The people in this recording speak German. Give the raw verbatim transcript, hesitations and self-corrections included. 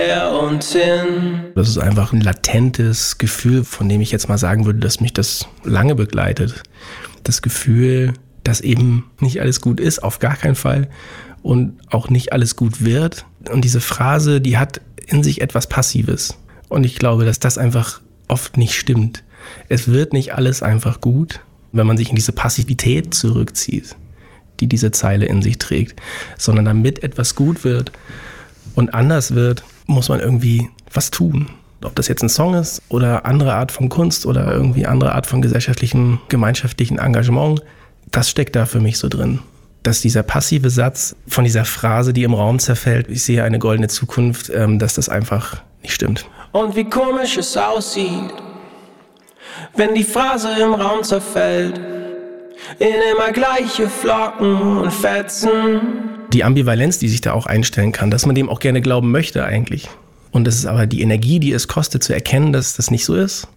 und hin. Das ist einfach ein latentes Gefühl, von dem ich jetzt mal sagen würde, dass mich das lange begleitet. Das Gefühl, dass eben nicht alles gut ist, auf gar keinen Fall. Und auch nicht alles gut wird. Und diese Phrase, die hat in sich etwas Passives. Und ich glaube, dass das einfach oft nicht stimmt. Es wird nicht alles einfach gut, wenn man sich in diese Passivität zurückzieht, die diese Zeile in sich trägt. Sondern damit etwas gut wird und anders wird, muss man irgendwie was tun. Ob das jetzt ein Song ist oder andere Art von Kunst oder irgendwie andere Art von gesellschaftlichem, gemeinschaftlichen Engagement, das steckt da für mich so drin. Dass dieser passive Satz von dieser Phrase, die im Raum zerfällt, ich sehe eine goldene Zukunft, ähm, dass das einfach nicht stimmt. Und wie komisch es aussieht, wenn die Phrase im Raum zerfällt, in immer gleiche Flocken und Fetzen. Die Ambivalenz, die sich da auch einstellen kann, dass man dem auch gerne glauben möchte eigentlich. Und das ist aber die Energie, die es kostet zu erkennen, dass das nicht so ist.